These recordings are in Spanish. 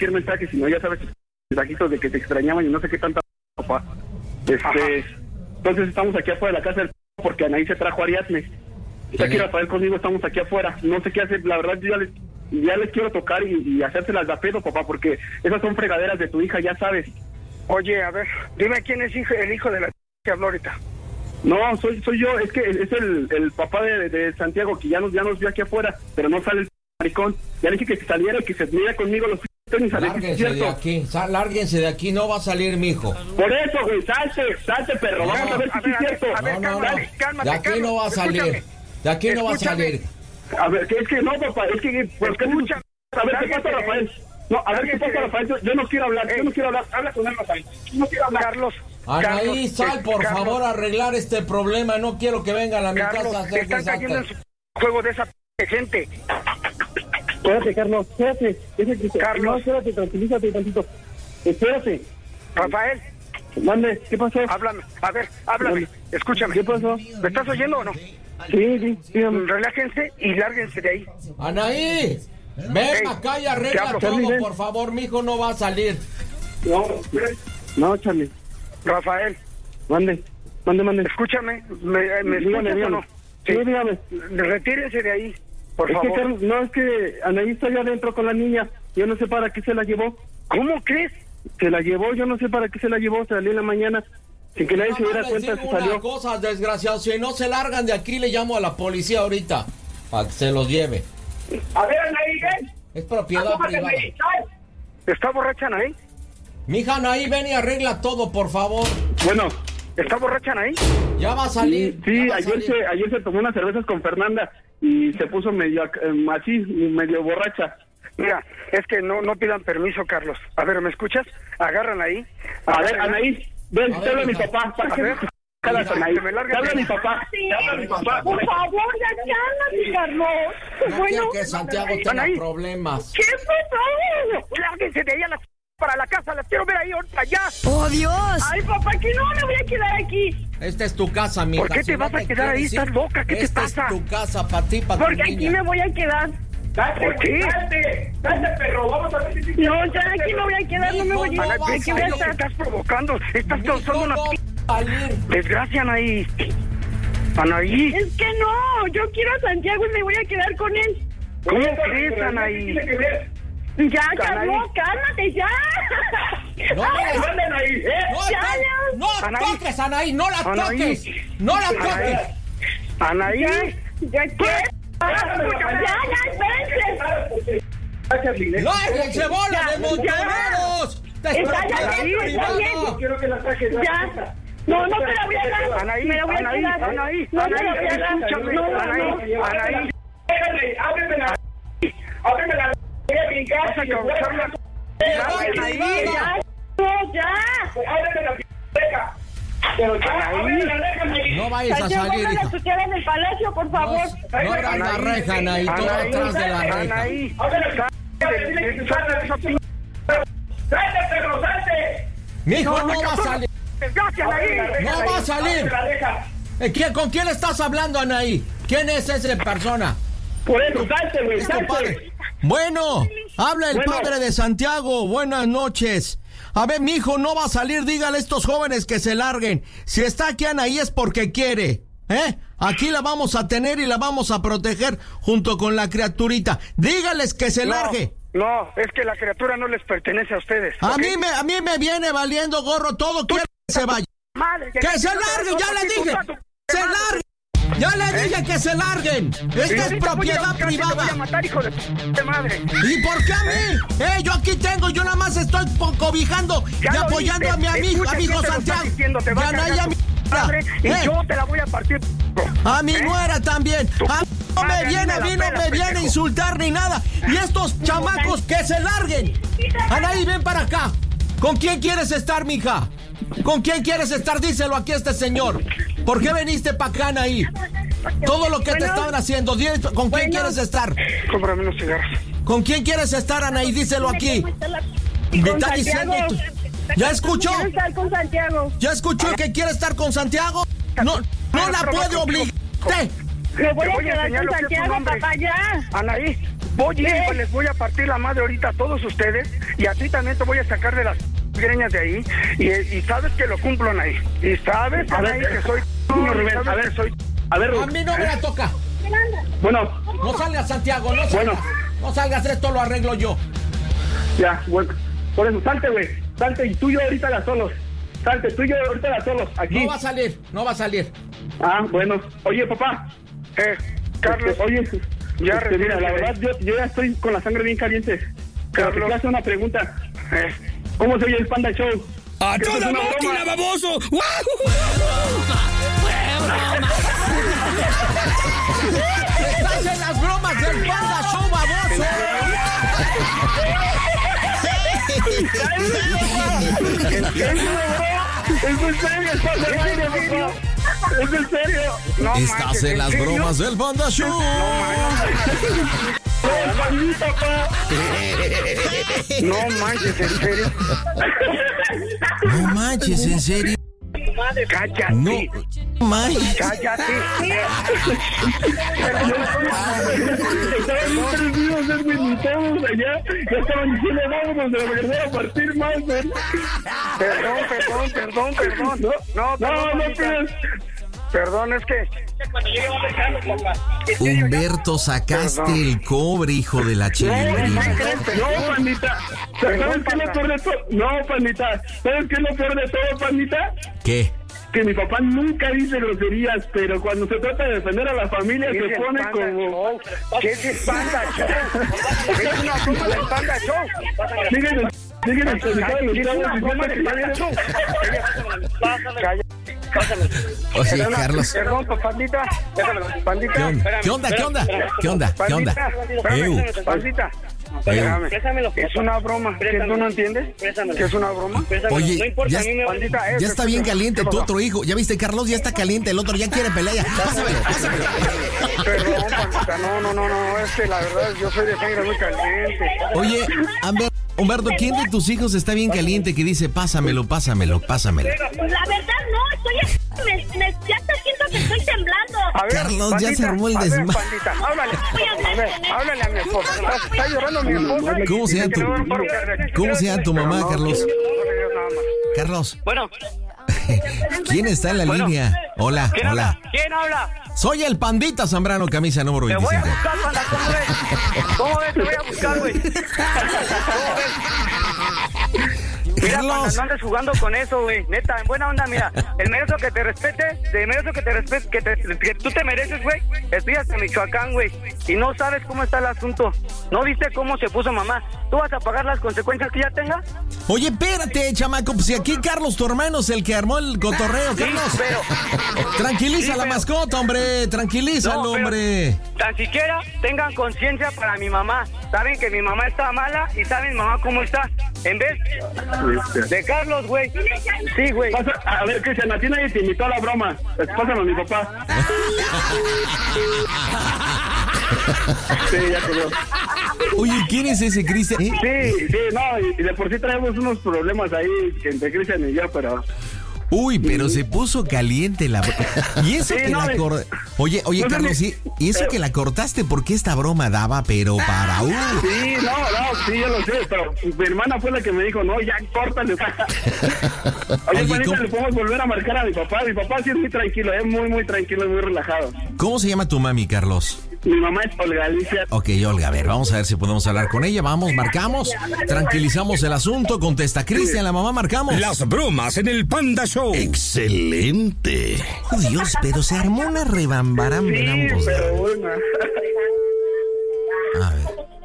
mensajes, sino ya sabes, mensajitos de que te extrañaban y no sé qué tanta, papá. Entonces estamos aquí afuera de la casa del porque Anaí se trajo a Ariadne. Está aquí Rafael conmigo, estamos aquí afuera. No sé qué hacer, la verdad, yo ya les quiero tocar y hacérselas de a pedo, papá, porque esas son fregaderas de tu hija, ya sabes. Oye, a ver, dime quién es el hijo de la que habló ahorita. No, soy yo, es que es el papá de Santiago, que ya nos vio aquí afuera, pero no sale el maricón. Ya le dije que saliera y que se viniera conmigo los tenis. Lárguense de aquí, no va a salir mijo. Por eso, güey, salte, perro, vamos a ver si es cierto. Cálmate, de aquí no va a salir, de aquí no va a salir. A ver, que es que no, papá, es que... ¿por qué escucha? A ver, ¿qué pasa, Rafael? No, a ver, ¿qué pasa, Rafael? Yo no quiero hablar, habla con él, Rafael. No quiero hablar. Carlos. Anaí, sal, por favor, a arreglar este problema. No quiero que vengan a mi casa a hacer están cayendo en su juego de esa gente. Espérate, Carlos, espérate. Carlos. No, espérate, tranquilízate tantito. Espérate. Rafael. Mande, ¿qué pasó? Háblame, a ver, háblame. Escúchame. ¿Qué pasó? ¿Me estás oyendo o no? Sí, dígame. Relájense y lárguense de ahí. Anaí, ven acá y arregla todo, por favor. Mi hijo no va a salir. No, Charlie. Rafael. Mande. Escúchame, ¿me escuchas o no? Sí, dígame. Retírense de ahí, por favor. Carlos, no, es que Anaí está allá adentro con la niña. Yo no sé para qué se la llevó. ¿Cómo crees? Se la llevó, yo no sé para qué se la llevó. Salió en la mañana sin que nadie se diera cuenta. Se salió. Una cosa, desgraciado, si no se largan de aquí, le llamo a la policía ahorita para que se los lleve. A ver, Anaí, ven. Es propiedad privada. ¿Está borracha Anaí? Mija, Anaí, ven y arregla todo, por favor. Bueno. ¿Está borracha Anaí? Ya va a salir. Sí, ayer se tomó unas cervezas con Fernanda y se puso medio así, medio borracha. Mira, es que no pidan permiso, Carlos. A ver, ¿me escuchas? Agarran ahí. A ver, Anaí, ven, te habla mi papá. A ver, te habla mi papá. Por favor, ya cálmate, Carlos. No quiero que Santiago tenga problemas. ¿Qué pasó? Lárguense de ahí para la casa, las quiero ver ahí ahorita ya. ¡Oh, Dios! Ay, papá, que no me voy a quedar aquí. Esta es tu casa, mija. ¿Por qué te vas a quedar ahí? ¿Estás loca? ¿Qué te pasa? Esta es tu casa, para ti, para tu niña. Porque aquí me voy a quedar. ¿Por qué? Date, perro, vamos a ver si... No, ya aquí me voy a quedar, no me voy a quedar. ¿Qué es lo que estás provocando? Estás causando una desgracia, Anaí. Anaí. Es que no, yo quiero a Santiago y me voy a quedar con él. ¿Cómo crees, Anaí? Ya, Carlos, cálmate, ya. No, Anaí, no toques, Anaí, no la toques. No la toques. Anaí. ¿Ya qué? ¡No, se bola de montoneros! Está bien. Quiero que la saques. Ya. No te la voy a dar. Anaí, me la voy a quedar. Anaí, no te la voy a dar. Escúchame, Anaí. Ábreme la... Voy a brincar. Vas a causar una... Ya. Ábreme la biblioteca. Pero ya, no vayas a salir, hija. A en el palacio, por favor. No abras la reja, Anaí, todo atrás de la reja. Anaí. ¡Salte, perro, salte! Mijo, no va a salir. No va a salir. ¿Con quién estás hablando, Anaí? ¿Quién es esa persona? Por eso, salte, güey, salte. Bueno, habla el padre de Santiago. Buenas noches. A ver, mijo, no va a salir. Dígale a estos jóvenes que se larguen. Si está aquí Anaí es porque quiere. Aquí la vamos a tener y la vamos a proteger junto con la criaturita. Dígales que se largue. No, es que la criatura no les pertenece a ustedes. A mí me viene valiendo gorro todo. Quiero que se vaya. Madre, ¡que se larguen! ¡Ya les dije! ¡Se larguen! ¡Ya les dije que se larguen! ¡Esta es propiedad privada! Te voy a matar, hijo de madre. ¿Y por qué a mí? Yo aquí tengo, yo nada más estoy cobijando y apoyando a mi amigo Santiago. Y a mi madre, y yo te la voy a partir. A mi nuera también. A mí no me viene a insultar ni nada. Y estos chamacos que se larguen. Anaí, ven para acá. ¿Con quién quieres estar, mija? ¿Con quién quieres estar? Díselo aquí a este señor. ¿Por qué viniste para acá, Anaí? Todo lo que te estaban haciendo. ¿Con quién quieres estar? Cómprame unos cigarros. ¿Con quién quieres estar, Anaí? Díselo aquí. Me está diciendo. ¿Ya escuchó? Quiero estar con Santiago. ¿Ya escuchó que quiere estar con Santiago? No la puede obligar. Me voy a quedar con Santiago, papá, ya. Anaí, Voy a ir y les voy a partir la madre ahorita a todos ustedes, y a ti también te voy a sacar de las greñas de ahí, y sabes que lo cumplo, Anaí. Y sabes, Anaí, que soy... Rubén, a ver, a mí no me la toca. Bueno. No salgas, Santiago, no salgas. Bueno. No salgas, esto lo arreglo yo. Ya, bueno. Por eso, salte, güey. Salte, y tú y yo ahorita las solos. Salte, tú y yo ahorita las solos, aquí. No va a salir. Ah, bueno. Oye, papá. Carlos. Oye, ya mira, la verdad, yo ya estoy con la sangre bien caliente. Pero te quiero hacer una pregunta. ¿Cómo se oye el Panda Show? ¡A toda máquina, baboso! ¡Estás en las bromas del Panda Show, baboso! ¿Es en serio? ¿Es en serio? No, estás en las bromas del Panda Show. No manches, ¿en serio? No manches, ¿en serio? Cállate. No manches. Cállate. Estaban bien perdidos, Edwin, y todos allá. Ya estaban diciendo, vámonos de la verdad a partir más, Perdón. No, perdón, es que... Humberto, sacaste el cobre, hijo de la chilindrina. No, pandita. ¿Sabes qué es lo peor de todo? No, pandita. ¿Sabes qué es lo peor de todo, pandita? ¿Qué? Que mi papá nunca dice groserías, pero cuando se trata de defender a la familia se pone como... ¿Qué es el Panda Show? Es una broma del Panda Show. Díganme, Oye, Carlos. Perdón, pandita. ¿Qué onda? Pandita. Es una broma. ¿Qué tú no entiendes? ¿Qué es una broma? Oye, ya está bien caliente tu otro hijo. ¿Ya viste, Carlos? Ya está caliente el otro. Ya quiere pelea. Pásamelo. Perdón, pandita. No. Es que la verdad yo soy de sangre muy caliente. Oye, Humberto, ¿quién de tus hijos está bien caliente que dice pásamelo? La verdad no, ya te siento que estoy temblando. A ver, Carlos, pandita, ya se armó el desmadre. Pandita, háblale a mi esposa. Está llorando mi esposa. ¿Cómo se llama tu mamá, Carlos? Carlos. Bueno. ¿Quién está en la línea? Hola. ¿Quién habla? Soy el Pandita Zambrano, camisa número 25. Te voy a buscar, Panda, ¿cómo ves? Te voy a buscar, güey. ¿Cómo ves? Mira, Carlos. Panda, no andes jugando con eso, güey. Neta, en buena onda, mira. El merezo que te respete, que tú te mereces, güey. Estudias en Michoacán, güey. Y no sabes cómo está el asunto. ¿No viste cómo se puso mamá? ¿Tú vas a pagar las consecuencias que ya tenga? Oye, espérate, chamaco. Pues si aquí Carlos, tu hermano, es el que armó el cotorreo, Carlos. Sí, pero... Tranquiliza la mascota, hombre. Tranquilízalo, hombre. Tan siquiera tengan conciencia para mi mamá. Saben que mi mamá está mala y saben mi mamá cómo está. En vez de Carlos, güey. Sí, güey. A ver, Cristian, a ti nadie te invitó a la broma. Pásalo a mi papá. Sí, ya quedó. Oye, ¿quién es ese Cristian? Sí, no, y de por sí traemos unos problemas ahí entre Cristian y yo, pero... Uy, pero se puso caliente la... Y eso que la Oye, no, Carlos, sí, y eso que la cortaste porque esta broma daba, pero para Sí, yo lo sé, pero mi hermana fue la que me dijo, no, ya, córtale. Oye, Juanita, le podemos volver a marcar a mi papá. Mi papá sí es muy tranquilo, muy tranquilo y muy relajado. ¿Cómo se llama tu mami, Carlos? Mi mamá es Olga Alicia. Ok, Olga, a ver, vamos a ver si podemos hablar con ella. Vamos, marcamos, tranquilizamos el asunto, contesta Cristian, la mamá, marcamos. Las bromas en el Panda Show. ¡Excelente! Oh, Dios, pero se armó una rebambaramba en ambos. Pero bueno. A ver.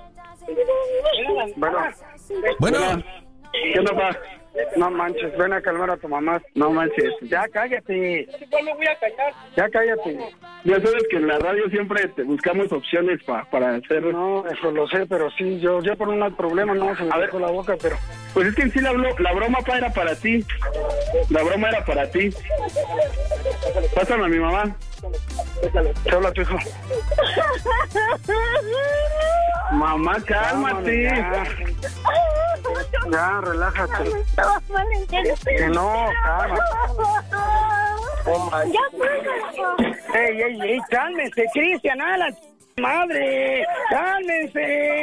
Bueno. ¿Qué onda, papá? No manches, ven a calmar a tu mamá. No manches. Ya cállate. Ya cállate. Ya sabes que en la radio siempre te buscamos opciones para hacer... No, eso lo sé, pero sí, yo ya por un problema no se me dejó la boca, pero... Pues es que en sí la broma, pa, era para ti. La broma era para ti. Pásame a mi mamá. Te habla tu hijo. Mamá, cálmate. Ya, relájate. Que no, cálmate. Ey, cálmese, Cristian, Alan. madre! ¡Cálmense!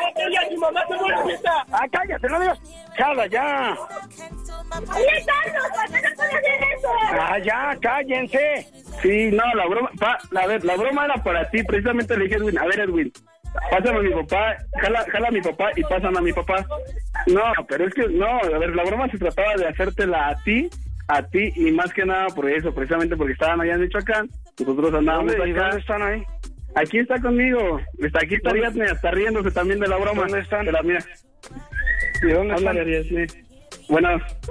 ¡Ah, cállate, no digas! ¡Cala, ya! Oye, Carlos, ¿por qué no puedes hacer eso? ¡Ah, ya, cállense! Sí, no, la broma, la broma era para ti, precisamente le dije a Edwin, a ver Edwin, pásame a mi papá, jala a mi papá y pásame a mi papá. No, pero es que, no, a ver, la broma se trataba de hacértela a ti, y más que nada por eso, precisamente porque estaban allá en Michoacán, nosotros andábamos acá. ¿Y dónde están ahí? Aquí está conmigo, aquí está Ariadne, está riéndose también de la broma. ¿Dónde están? De la mía. ¿Y dónde Habla, están? Ariadne. Bueno,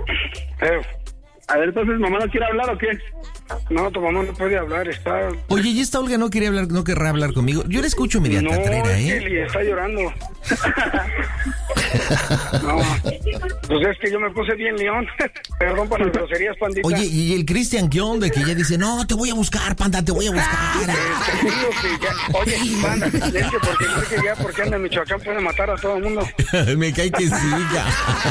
a ver, entonces, ¿mamá no quiere hablar o qué? No, tu mamá no puede hablar, está... Oye, ¿y esta Olga no querrá hablar conmigo? Yo la escucho media tatrera, es que está llorando. No, pues es que yo me puse bien león. Perdón por las groserías, pandita. Oye, ¿y el Cristian qué onda? Que ella dice, no, te voy a buscar, panda, te voy a buscar. Oye, panda, es que porque creo que ya porque anda en Michoacán puede matar a todo el mundo. Me cae que siga.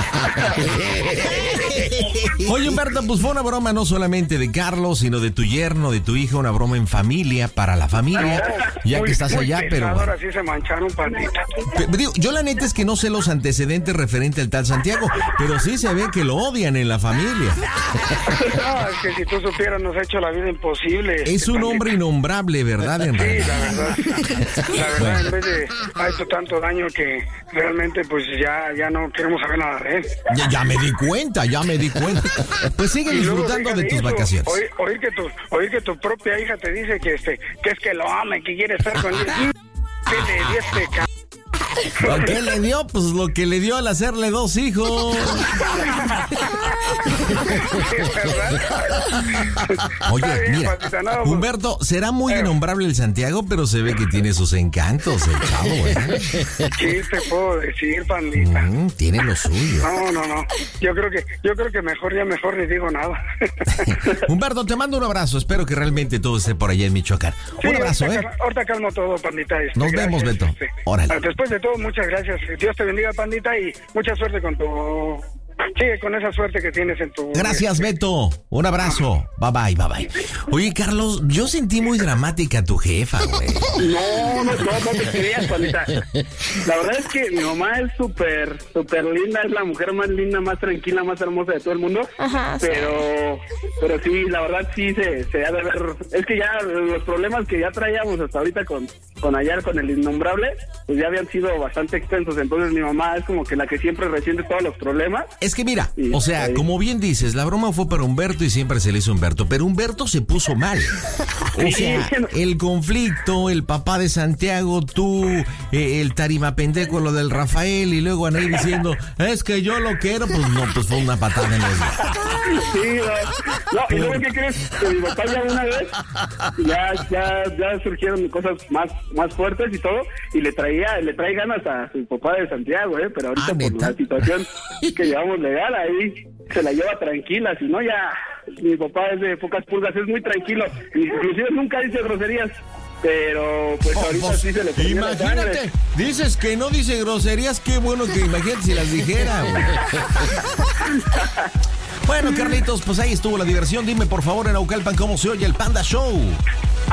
Oye, Humberto, pues fue una broma no solamente de Carlos, sino de tu yerno, de tu hija, una broma en familia, para la familia, ya que estás allá, pero... Ahora sí se mancharon, pandita. Digo, yo la neta es que no sé los antecedentes referente al tal Santiago, pero sí se ve que lo odian en la familia. No, es que si tú supieras nos ha hecho la vida imposible. Es un hombre innombrable, ¿verdad? Sí, la verdad, en vez de ha hecho tanto daño que realmente pues ya no queremos saber nada de él. Ya me di cuenta. Pues sigue disfrutando de tus vacaciones. Oír que tu propia hija te dice que es que lo ama y que quiere estar con él. ¿Qué le dio este ¿Qué le dio? Pues lo que le dio al hacerle 2 hijos. Oye, mira, Humberto, será muy innombrable el Santiago, pero se ve que tiene sus encantos, el chavo, ¿eh? ¿Qué te puedo decir, pandita? Tiene lo suyo. No. Yo creo que mejor ni digo nada. Humberto, te mando un abrazo. Espero que realmente todo esté por allá en Michoacán. Sí, un abrazo, ahorita calmo todo, pandita. Nos vemos, Beto. Órale. Después de todo, muchas gracias. Dios te bendiga, pandita, y mucha suerte con tu... Sigue con esa suerte que tienes en tu... Gracias, Beto. Un abrazo. Bye. Oye, Carlos, yo sentí muy dramática a tu jefa, güey. No te creas, pandita. La verdad es que mi mamá es súper linda, es la mujer más linda, más tranquila, más hermosa de todo el mundo. Ajá, pero sí, la verdad sí se ha de ver. Es que ya los problemas que ya traíamos hasta ahorita con Ayar, con el innombrable, pues ya habían sido bastante extensos. Entonces mi mamá es como que la que siempre resiente todos los problemas. Es que mira, o sea, como bien dices, la broma fue para Humberto y siempre se le hizo a Humberto, pero Humberto se puso mal. O sea, el conflicto, el papá de Santiago, tú, el tarima pendejo, lo del Rafael, y luego Anaí diciendo, es que yo lo quiero, pues no, pues fue una patada en el... Sí, no, y luego, ¿qué crees? Que mi papá ya una vez, ya surgieron cosas más fuertes y todo, y le trae ganas a su papá de Santiago, pero ahorita por la situación que llevamos legal, ahí se la lleva tranquila, si no ya, mi papá es de pocas pulgas, es muy tranquilo, inclusive nunca dice groserías, pero pues ahorita sí se le pone. Imagínate, dices que no dice groserías, qué bueno que imagínate si las dijera, güey. Bueno, Carlitos, pues ahí estuvo la diversión. Dime por favor en Naucalpan cómo se oye el Panda Show.